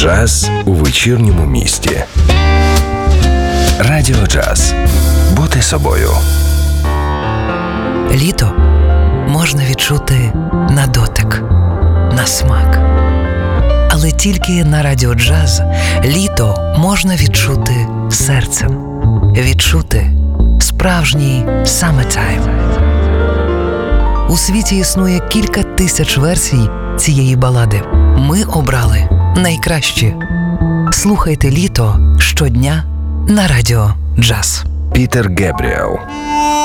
Джаз у вечірньому місті. Радіо Джаз. Бути собою. Літо можна відчути на дотик, на смак. Але тільки на Радіо Джаз літо можна відчути серцем. Відчути справжній summertime. У світі існує кілька тисяч версій цієї балади. Ми обрали найкращі. Слухайте літо щодня на Радіо Джаз. Пітер Гебріел.